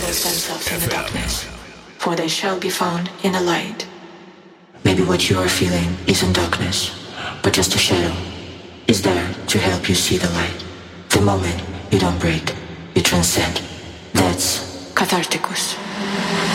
lose themselves in the darkness, for they shall be found in the light. Maybe what you are feeling isn't darkness, but just a shadow is there to help you see the light. The moment you don't break, you transcend. That's catharticus.